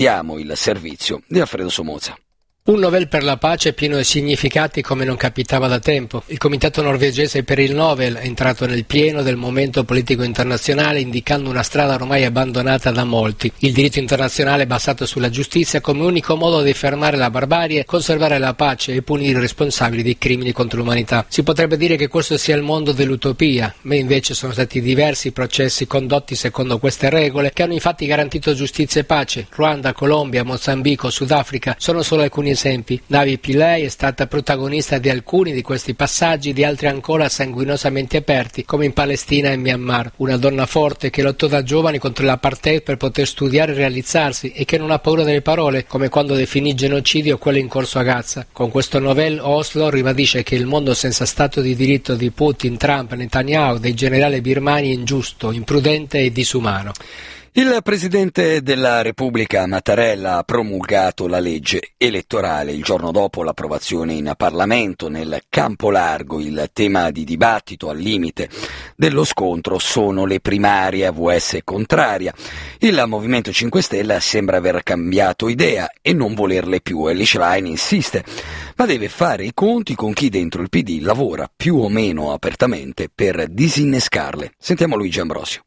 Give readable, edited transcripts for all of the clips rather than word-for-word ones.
Diamo il servizio di Alfredo Somoza. Un Nobel per la pace pieno di significati come non capitava da tempo. Il comitato norvegese per il Nobel è entrato nel pieno del momento politico internazionale, indicando una strada ormai abbandonata da molti. Il diritto internazionale basato sulla giustizia come unico modo di fermare la barbarie, conservare la pace e punire i responsabili dei crimini contro l'umanità. Si potrebbe dire che questo sia il mondo dell'utopia, ma invece sono stati diversi processi condotti secondo queste regole che hanno infatti garantito giustizia e pace. Ruanda, Colombia, Mozambico, Sudafrica sono solo alcuni esempi. Navi Pillay è stata protagonista di alcuni di questi passaggi, di altri ancora sanguinosamente aperti, come in Palestina e Myanmar. Una donna forte che lottò da giovane contro l'apartheid per poter studiare e realizzarsi e che non ha paura delle parole, come quando definì genocidio quello in corso a Gaza. Con questo Nobel Oslo ribadisce che il mondo senza stato di diritto di Putin, Trump, Netanyahu, dei generali birmani è ingiusto, imprudente e disumano. Il Presidente della Repubblica Mattarella ha promulgato la legge elettorale il giorno dopo l'approvazione in Parlamento. Nel campo largo il tema di dibattito al limite dello scontro sono le primarie AVS contraria. Il Movimento 5 Stelle sembra aver cambiato idea e non volerle più. Elly Schlein insiste, ma deve fare i conti con chi dentro il PD lavora più o meno apertamente per disinnescarle. Sentiamo Luigi Ambrosio.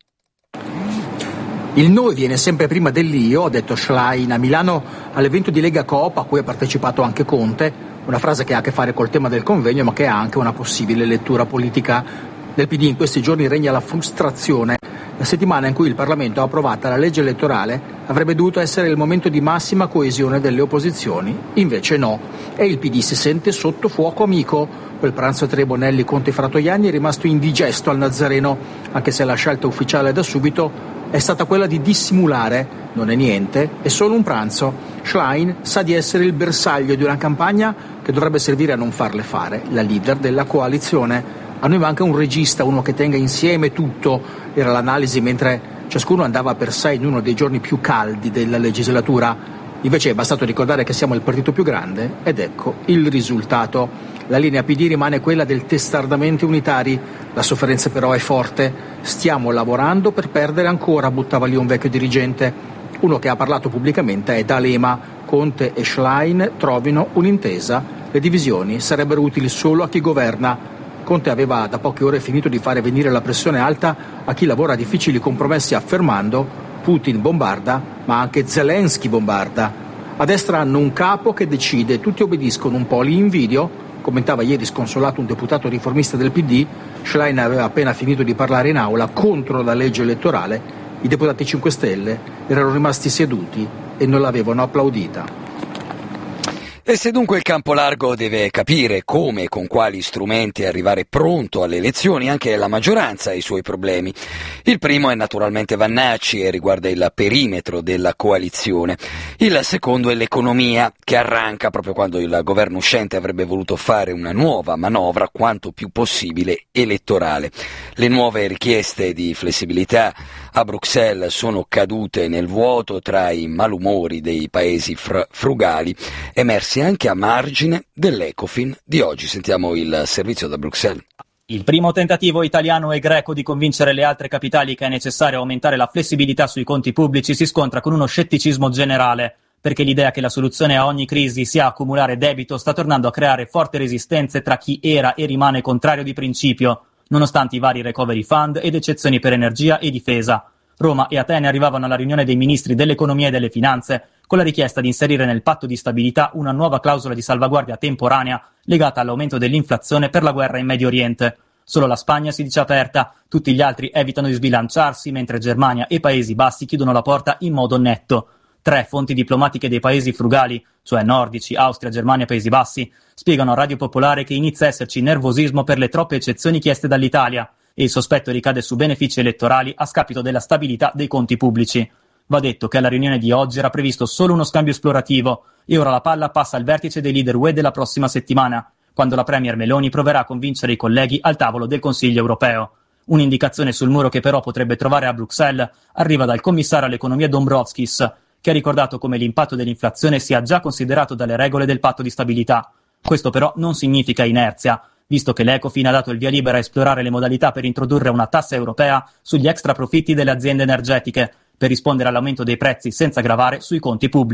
Il noi viene sempre prima dell'io, ha detto Schlein a Milano all'evento di Lega Coop a cui ha partecipato anche Conte, una frase che ha a che fare col tema del convegno ma che ha anche una possibile lettura politica. Nel PD in questi giorni regna la frustrazione. La settimana in cui il Parlamento ha approvato la legge elettorale avrebbe dovuto essere il momento di massima coesione delle opposizioni, invece no, e il PD si sente sotto fuoco amico. Quel pranzo tra Bonelli, Conte e Fratoianni è rimasto indigesto al Nazareno, anche se la scelta ufficiale da subito è stata quella di dissimulare. Non è niente, è solo un pranzo. Schlein sa di essere il bersaglio di una campagna che dovrebbe servire a non farle fare, la leader della coalizione. A noi manca un regista, uno che tenga insieme tutto, era l'analisi mentre ciascuno andava per sé in uno dei giorni più caldi della legislatura. Invece è bastato ricordare che siamo il partito più grande ed ecco il risultato. La linea PD rimane quella del testardamento unitari, la sofferenza però è forte. Stiamo lavorando per perdere ancora, buttava lì un vecchio dirigente. Uno che ha parlato pubblicamente è D'Alema. Conte e Schlein trovino un'intesa. Le divisioni sarebbero utili solo a chi governa. Conte aveva da poche ore finito di fare venire la pressione alta a chi lavora a difficili compromessi affermando Putin bombarda, ma anche Zelensky bombarda. A destra hanno un capo che decide, tutti obbediscono un po', li invidio, commentava ieri sconsolato un deputato riformista del PD. Schlein aveva appena finito di parlare in aula contro la legge elettorale. I deputati 5 Stelle erano rimasti seduti e non l'avevano applaudita. E se dunque il campo largo deve capire come e con quali strumenti arrivare pronto alle elezioni, anche la maggioranza ha i suoi problemi. Il primo è naturalmente Vannacci e riguarda il perimetro della coalizione. Il secondo è l'economia, che arranca proprio quando il governo uscente avrebbe voluto fare una nuova manovra quanto più possibile elettorale. Le nuove richieste di flessibilità a Bruxelles sono cadute nel vuoto tra i malumori dei paesi frugali, emersi anche a margine dell'Ecofin di oggi. Sentiamo il servizio da Bruxelles. Il primo tentativo italiano e greco di convincere le altre capitali che è necessario aumentare la flessibilità sui conti pubblici si scontra con uno scetticismo generale, perché l'idea che la soluzione a ogni crisi sia accumulare debito sta tornando a creare forti resistenze tra chi era e rimane contrario di principio, nonostante i vari recovery fund ed eccezioni per energia e difesa. Roma e Atene arrivavano alla riunione dei ministri dell'economia e delle finanze con la richiesta di inserire nel patto di stabilità una nuova clausola di salvaguardia temporanea legata all'aumento dell'inflazione per la guerra in Medio Oriente. Solo la Spagna si dice aperta, tutti gli altri evitano di sbilanciarsi, mentre Germania e Paesi Bassi chiudono la porta in modo netto. 3 fonti diplomatiche dei paesi frugali, cioè nordici, Austria, Germania e Paesi Bassi, spiegano a Radio Popolare che inizia a esserci nervosismo per le troppe eccezioni chieste dall'Italia e il sospetto ricade su benefici elettorali a scapito della stabilità dei conti pubblici. Va detto che alla riunione di oggi era previsto solo uno scambio esplorativo e ora la palla passa al vertice dei leader UE della prossima settimana, quando la premier Meloni proverà a convincere i colleghi al tavolo del Consiglio europeo. Un'indicazione sul muro che però potrebbe trovare a Bruxelles arriva dal commissario all'economia Dombrovskis, che ha ricordato come l'impatto dell'inflazione sia già considerato dalle regole del patto di stabilità. Questo però non significa inerzia, visto che l'Ecofin ha dato il via libera a esplorare le modalità per introdurre una tassa europea sugli extraprofitti delle aziende energetiche, per rispondere all'aumento dei prezzi senza gravare sui conti pubblici.